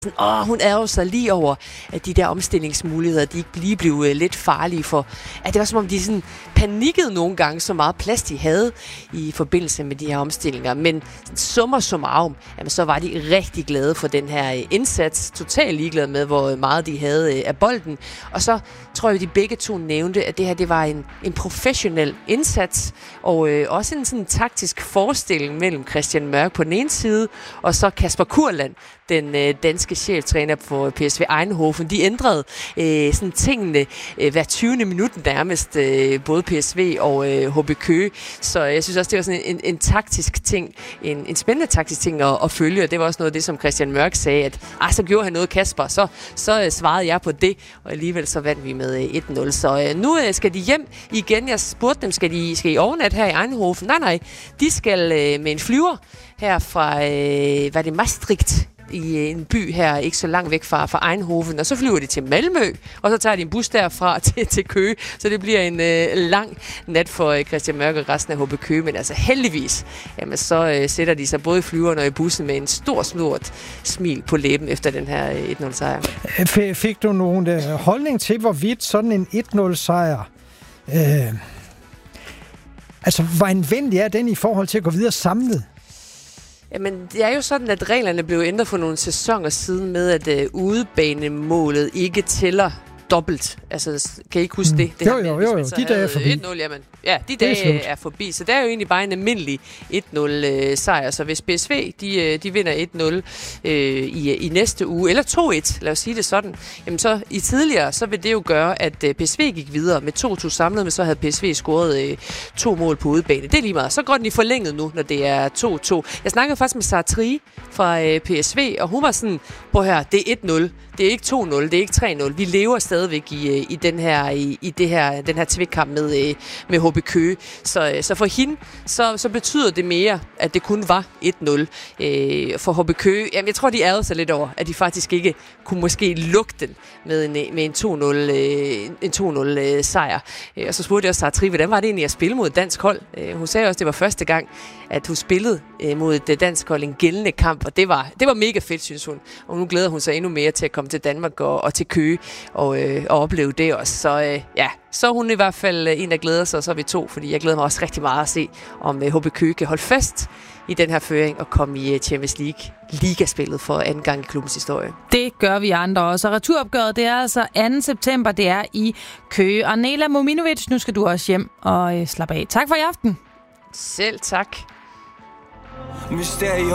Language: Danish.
Hun ærger sig lige over, at de der omstillingsmuligheder, de ikke lige blev lidt farlige for. At det var som om, de sådan panikkede nogle gange, så meget plads de havde i forbindelse med de her omstillinger. Men summa summarum, jamen, så var de rigtig glade for den her indsats. Totalt ligeglade med, hvor meget de havde af bolden. Og så tror jeg, de begge to nævnte, at det her det var en professionel indsats. Og også en sådan taktisk forestilling mellem Christian Mørk på den ene side, og så Kasper Kurland, den danske cheftræner for PSV Eindhoven. De ændrede sådan tingene hver 20. minut nærmest, både PSV og HB Køge. Så jeg synes også, det var sådan en taktisk ting, en spændende taktisk ting at følge. Og det var også noget af det, som Christian Mørk sagde, at så gjorde han noget, Kasper. Så svarede jeg på det, og alligevel så vandt vi med 1-0. Så nu skal de hjem igen. Jeg spurgte dem, skal I overnat her i Eindhoven? Nej, de skal med en flyver her fra, var det Maastricht, i en by her, ikke så langt væk fra Eindhoven, og så flyver de til Malmø, og så tager de en bus derfra til Køge, så det bliver en lang nat for Christian Mørk og resten af HB Køge, men altså heldigvis, jamen så sætter de sig både i flyveren og i bussen med en stort smil på læben efter den her 1-0-sejr. Fik du nogen holdning til, hvorvidt sådan en 1-0-sejr altså, hvor anvendelig er den i forhold til at gå videre samlet? Jamen, det er jo sådan, at reglerne blev ændret for nogle sæsoner siden med, at udebanemålet ikke tæller dobbelt. Altså, kan I ikke huske det? Jo, de dage er forbi. 1-0, jamen. Ja, de dage er forbi. Så det er jo egentlig bare en almindelig 1-0 sejr. Så hvis PSV, de vinder 1-0 i næste uge, eller 2-1, lad os sige det sådan, jamen så i tidligere, så vil det jo gøre, at PSV gik videre med 2-2 samlet, men så havde PSV scoret 2 mål på udebane. Det er lige meget. Så går den i forlænget nu, når det er 2-2. Jeg snakkede faktisk med Sartri fra PSV, og hun var sådan, prøv her, det er 1-0. Det er ikke 2-0, det er ikke 3-0. Vi lever stadigvæk i den her tvikkamp med HB Køge. Så for hende, så betyder det mere, at det kun var 1-0 for HB Køge. Jamen, jeg tror, de ærgede sig lidt over, at de faktisk ikke kunne måske lukke den med en 2-0 sejr. Og så spurgte jeg også Sartri, hvordan var det egentlig at spille mod et dansk hold? Hun sagde også, at det var første gang, at hun spillede mod et dansk hold, en gældende kamp, og det var mega fedt, synes hun. Og nu glæder hun sig endnu mere til at komme til Danmark og til Køge og opleve det også. Så er hun i hvert fald en, der glæder sig, og så er vi to, fordi jeg glæder mig også rigtig meget at se, om HB Køge kan holde fast i den her føring og komme i Champions League ligaspillet for anden gang i klubbens historie. Det gør vi andre også. Og returopgøret, det er altså 2. september, det er i Køge. Og Nela Mominovic, nu skal du også hjem og slappe af. Tak for i aften. Selv tak.